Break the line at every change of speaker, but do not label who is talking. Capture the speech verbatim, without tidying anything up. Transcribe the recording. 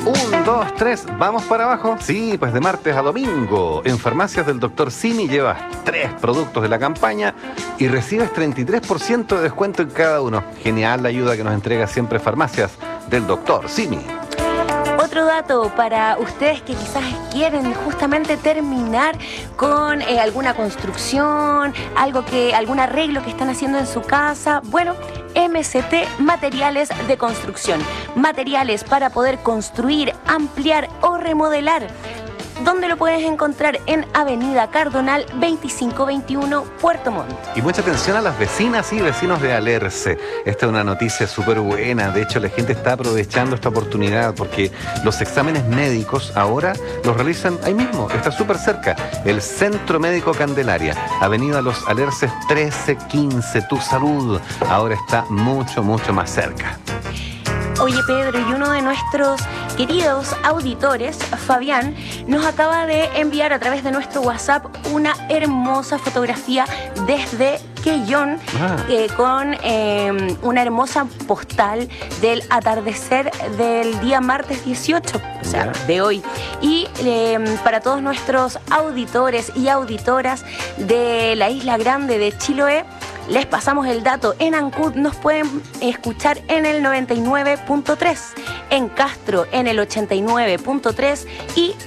Un, dos, tres, ¿vamos para abajo? Sí, pues de martes a domingo. En farmacias del doctor Simi llevas tres productos de la campaña y recibes treinta y tres por ciento de descuento en cada uno. Genial la ayuda que nos entrega siempre farmacias del doctor Simi.
Otro dato para ustedes que quizás quieren justamente terminar con eh, alguna construcción, algo que, algún arreglo que están haciendo en su casa. Bueno, M C T Materiales de Construcción. Materiales para poder construir, ampliar o remodelar. ¿Dónde lo puedes encontrar? En Avenida Cardonal veinticinco veintiuno, Puerto Montt.
Y mucha atención a las vecinas y vecinos de Alerce. Esta es una noticia súper buena. De hecho, la gente está aprovechando esta oportunidad porque los exámenes médicos ahora los realizan ahí mismo. Está súper cerca. El Centro Médico Candelaria, Avenida Los Alerces trece quince. Tu salud ahora está mucho, mucho más cerca.
Oye, Pedro, y uno de nuestros queridos auditores, Fabián, nos acaba de enviar a través de nuestro WhatsApp una hermosa fotografía desde Quellón, ah. eh, con eh, una hermosa postal del atardecer del día martes dieciocho, o sea, yeah. de hoy. Y eh, para todos nuestros auditores y auditoras de la Isla Grande de Chiloé, les pasamos el dato. En Ancud nos pueden escuchar en el noventa y nueve punto tres, en Castro en el ochenta y nueve punto tres y